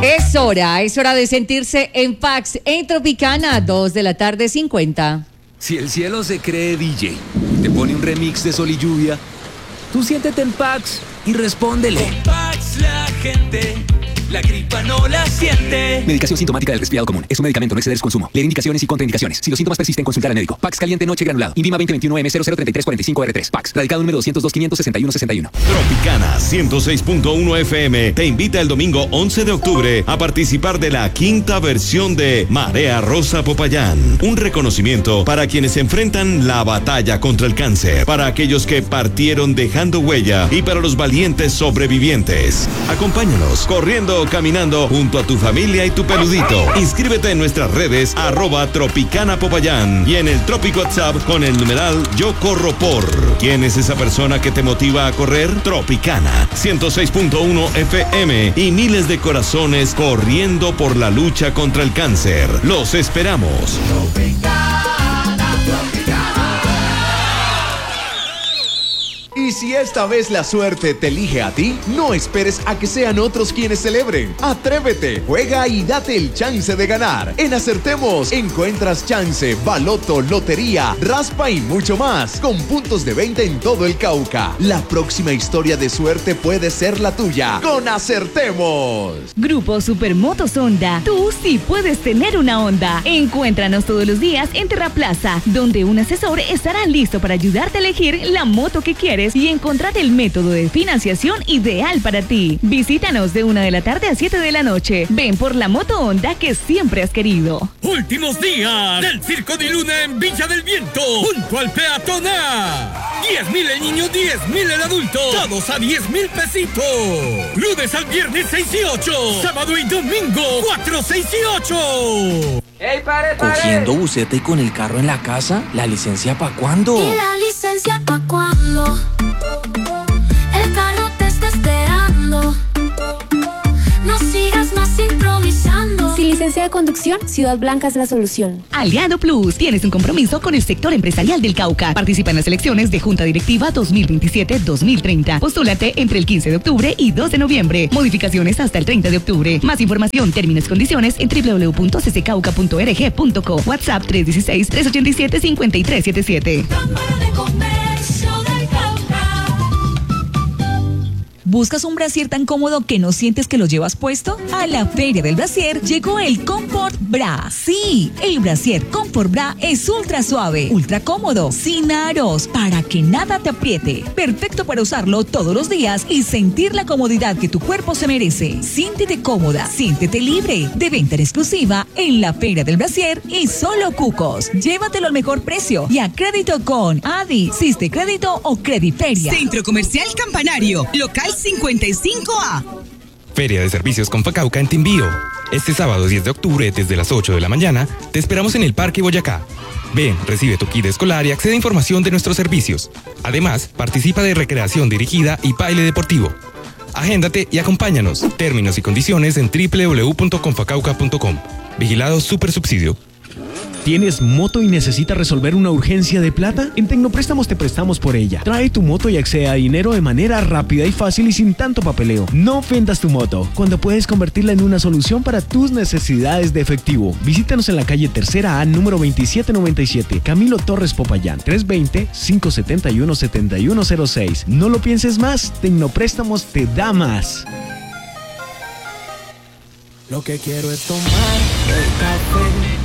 Es hora de sentirse en Pax en Tropicana, 2:50 p.m. Si el cielo se cree DJ, te pone un remix de Sol y Lluvia, tú siéntete en Pax y respóndele. Con Pax la gente, la gripa no la siente. Medicación sintomática del resfriado común. Es un medicamento, no exceder su consumo. Leer indicaciones y contraindicaciones. Si los síntomas persisten, consultar al médico. Pax caliente noche granulado. INVIMA 2021M003345R3. Pax. Radicado número 202-561-61. Tropicana 106.1 FM te invita el domingo 11 de octubre a participar de la quinta versión de Marea Rosa Popayán. Un reconocimiento para quienes enfrentan la batalla contra el cáncer, para aquellos que partieron dejando huella y para los valientes sobrevivientes. Acompáñanos corriendo o caminando junto a tu familia y tu peludito. Inscríbete en nuestras redes @Tropicana Popayán y en el Trópico WhatsApp con el numeral Yo Corro Por. ¿Quién es esa persona que te motiva a correr? Tropicana 106.1 FM y miles de corazones corriendo por la lucha contra el cáncer. Los esperamos. Y si esta vez la suerte te elige a ti, no esperes a que sean otros quienes celebren. Atrévete, juega y date el chance de ganar. En Acertemos encuentras chance, baloto, lotería, raspa y mucho más, con puntos de venta en todo el Cauca. La próxima historia de suerte puede ser la tuya con Acertemos. Grupo Supermotos Honda. Tú sí puedes tener una Honda. Encuéntranos todos los días en Terraplaza, donde un asesor estará listo para ayudarte a elegir la moto que quieres y encontrar el método de financiación ideal para ti. Visítanos de 1 de la tarde a 7 de la noche. Ven por la moto Honda que siempre has querido. Últimos días del Circo de Luna en Villa del Viento, junto al peatona. 10,000 el niño, 10,000 el adulto. Todos a 10,000 pesitos. Lunes al viernes 6 y 8. Sábado y domingo 4, 6 y 8. ¡Ey, pare! ¿Cogiendo buceta y con el carro en la casa? ¿La licencia pa' cuándo? ¿Y la licencia pa' cuándo? El carro te está esperando. No sigas más improvisando. Sin licencia de conducción, Ciudad Blanca es la solución. Aliado Plus, tienes un compromiso con el sector empresarial del Cauca. Participa en las elecciones de Junta Directiva 2027-2030. Postúlate entre el 15 de octubre y 2 de noviembre. Modificaciones hasta el 30 de octubre. Más información, términos y condiciones en www.ccauca.org.co. WhatsApp 316-387-5377. ¿Buscas un brasier tan cómodo que no sientes que lo llevas puesto? A la Feria del Brasier llegó el Comfort Bra. Sí, el brasier Comfort Bra es ultra suave, ultra cómodo, sin aros, para que nada te apriete. Perfecto para usarlo todos los días y sentir la comodidad que tu cuerpo se merece. Siéntete cómoda, siéntete libre. De venta en exclusiva en la Feria del Brasier y solo Cucos. Llévatelo al mejor precio y a crédito con Adi, Siste Crédito o Crediferia. Centro Comercial Campanario, local 55A. Feria de Servicios Confacauca en Timbío. Este sábado 10 de octubre, desde las 8 de la mañana, te esperamos en el Parque Boyacá. Ven, recibe tu kit escolar y accede a información de nuestros servicios. Además, participa de recreación dirigida y baile deportivo. Agéndate y acompáñanos. Términos y condiciones en www.confacauca.com. Vigilado Supersubsidio. ¿Tienes moto y necesitas resolver una urgencia de plata? En Tecnopréstamos te prestamos por ella. Trae tu moto y accede a dinero de manera rápida y fácil y sin tanto papeleo. No vendas tu moto, cuando puedes convertirla en una solución para tus necesidades de efectivo. Visítanos en la calle Tercera A, número 2797, Camilo Torres Popayán, 320-571-7106. No lo pienses más, Tecnopréstamos te da más. Lo que quiero es tomar el café.